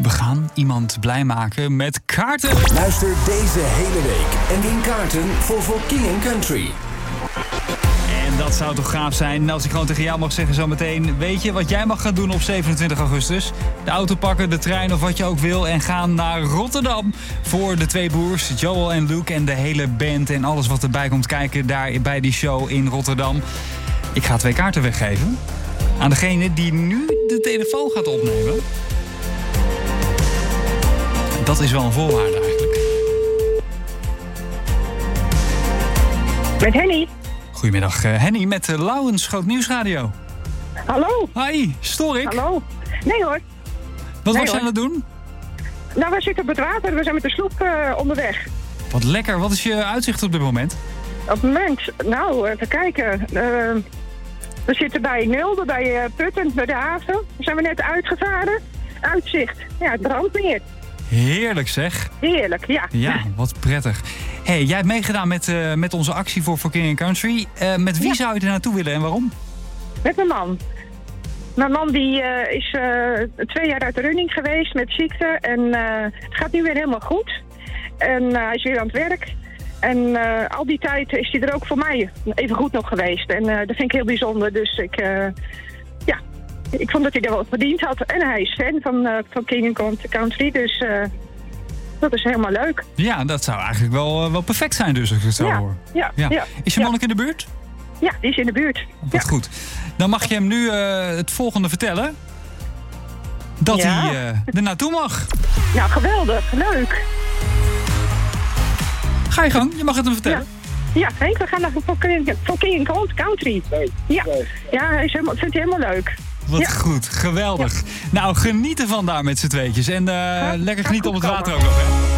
We gaan iemand blij maken met kaarten. Luister deze hele week en win kaarten voor King & Country. En dat zou toch gaaf zijn als ik gewoon tegen jou mag zeggen zometeen. Weet je wat jij mag gaan doen op 27 augustus? De auto pakken, de trein of wat je ook wil. En gaan naar Rotterdam voor de twee broers, Joel en Luke. En de hele band en alles wat erbij komt kijken daar bij die show in Rotterdam. Ik ga 2 kaarten weggeven aan degene die nu de telefoon gaat opnemen. Dat is wel een voorwaarde eigenlijk. Met Henny. Goedemiddag, Henny met Lauwens Groot Nieuwsradio. Hallo. Hi, stoor ik? Hallo. Nee hoor. Wat Nee, was je hoor. aan het doen? Nou, wij zitten op het water. We zijn met de sloep onderweg. Wat lekker. Wat is je uitzicht op dit moment? Op het moment, nou, even kijken. We zitten bij Nulde, bij Putten, bij de haven. Daar zijn we net uitgevaren. Uitzicht. Ja, het brandmeer. Heerlijk zeg. Heerlijk, ja. Ja, wat prettig. Hey, jij hebt meegedaan met onze actie voor King & Country. Met wie zou je er naartoe willen en waarom? Met mijn man. Mijn man die is 2 jaar uit de running geweest met ziekte. En het gaat nu weer helemaal goed. En hij is weer aan het werk. En al die tijd is hij er ook voor mij even goed nog geweest. En dat vind ik heel bijzonder. Dus ik vond dat hij er wel verdiend had. En hij is fan van King & Country. Dus dat is helemaal leuk. Ja, dat zou eigenlijk wel perfect zijn dus, als ik het zo hoor. Ja. Is je man ook in de buurt? Ja, die is in de buurt. Wat goed. Dan mag je hem nu het volgende vertellen. Dat hij er naartoe mag. Nou, geweldig. Leuk. Ga je gang, je mag het hem vertellen. Ja, Henk, we gaan naar voor King & Country. Ja, hij vindt hij helemaal leuk. Wat goed, geweldig. Nou, geniet ervan daar met z'n tweetjes. En lekker genieten op het water ook nog, hè.